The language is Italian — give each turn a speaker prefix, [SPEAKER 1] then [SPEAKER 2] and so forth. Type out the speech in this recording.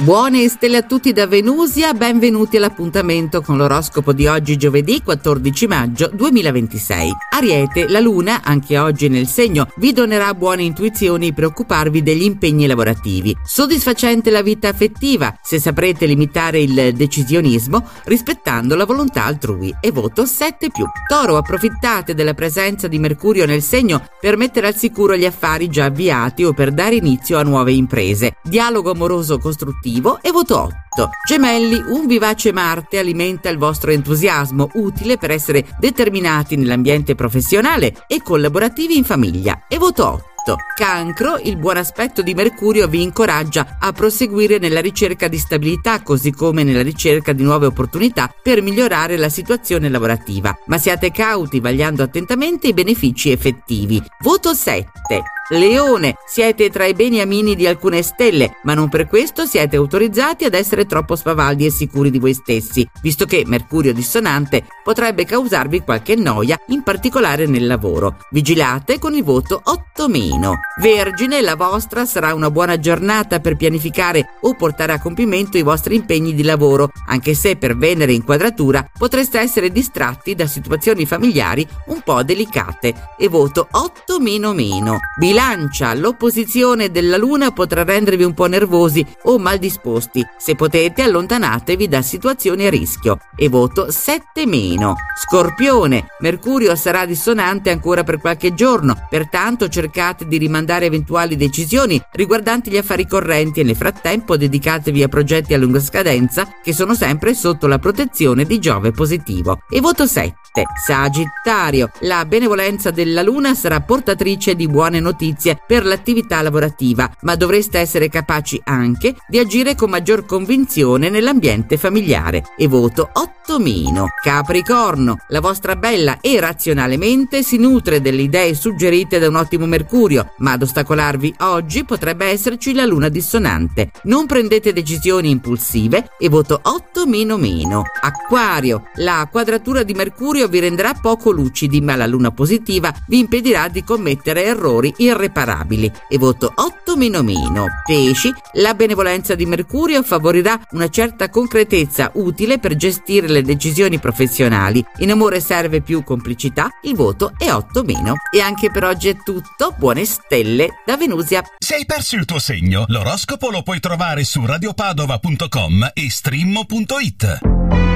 [SPEAKER 1] Buone stelle a tutti da Venusia, benvenuti all'appuntamento con l'oroscopo di oggi giovedì 14 maggio 2026. Ariete, la luna, anche oggi nel segno, vi donerà buone intuizioni per occuparvi degli impegni lavorativi. Soddisfacente la vita affettiva, se saprete limitare il decisionismo rispettando la volontà altrui, e voto 7+. Toro, approfittate della presenza di Mercurio nel segno per mettere al sicuro gli affari già avviati o per dare inizio a nuove imprese. Dialogo amoroso costruttivo e voto 8. Gemelli, un vivace Marte alimenta il vostro entusiasmo, utile per essere determinati nell'ambiente professionale e collaborativi in famiglia, e voto 8. Cancro, il buon aspetto di Mercurio vi incoraggia a proseguire nella ricerca di stabilità, così come nella ricerca di nuove opportunità per migliorare la situazione lavorativa, ma siate cauti vagliando attentamente i benefici effettivi. Voto 7. Leone, siete tra i beniamini di alcune stelle, ma non per questo siete autorizzati ad essere troppo spavaldi e sicuri di voi stessi, visto che Mercurio dissonante potrebbe causarvi qualche noia, in particolare nel lavoro. Vigilate con il voto 8-. Vergine, la vostra sarà una buona giornata per pianificare o portare a compimento i vostri impegni di lavoro, anche se per Venere in quadratura potreste essere distratti da situazioni familiari un po' delicate, e voto 8-. Bilancia, l'opposizione della luna potrà rendervi un po' nervosi o mal disposti. Se potete, allontanatevi da situazioni a rischio, e voto 7-. Scorpione, Mercurio sarà dissonante ancora per qualche giorno, pertanto cercate di rimandare eventuali decisioni riguardanti gli affari correnti e nel frattempo dedicatevi a progetti a lunga scadenza che sono sempre sotto la protezione di Giove positivo, e voto 7. Sagittario, la benevolenza della luna sarà portatrice di buone notizie per l'attività lavorativa, ma dovreste essere capaci anche di agire con maggior convinzione nell'ambiente familiare, e voto 8-. Capricorno, la vostra bella e razionale mente si nutre delle idee suggerite da un ottimo Mercurio, ma ad ostacolarvi oggi potrebbe esserci la luna dissonante. Non prendete decisioni impulsive, e voto 8-. Acquario, la quadratura di Mercurio vi renderà poco lucidi, ma la luna positiva vi impedirà di commettere errori irreparabili, e voto 8-. Pesci, la benevolenza di Mercurio favorirà una certa concretezza utile per gestire le decisioni professionali. In amore serve più complicità, il voto è 8-. E anche per oggi è tutto, buone stelle da Venusia.
[SPEAKER 2] Se hai perso il tuo segno, l'oroscopo lo puoi trovare su radiopadova.com e stream.it.